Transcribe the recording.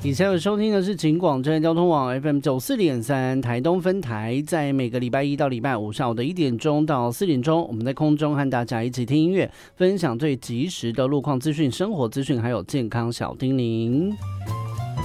以下有收听的是警广真交通网 FM94.3 台东分台，在每个礼拜一到礼拜五下午的1点钟到4点钟，我们在空中和大家一起听音乐，分享最及时的路况资讯、生活资讯，还有健康小叮咛。